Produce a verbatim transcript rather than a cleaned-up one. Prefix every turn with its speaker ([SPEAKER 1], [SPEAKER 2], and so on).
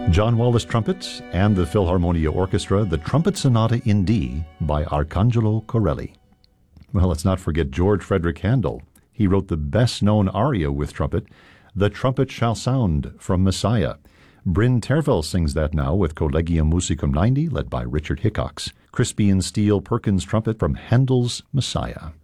[SPEAKER 1] John Wallace trumpets and the Philharmonia Orchestra, the Trumpet Sonata in D by Arcangelo Corelli. Well, let's not forget George Frederick Handel. He wrote the best-known aria with trumpet, The Trumpet Shall Sound from Messiah. Bryn Terfel sings that now with Collegium Musicum ninety, led by Richard Hickox. Crispian Steel Perkins trumpet from Handel's Messiah.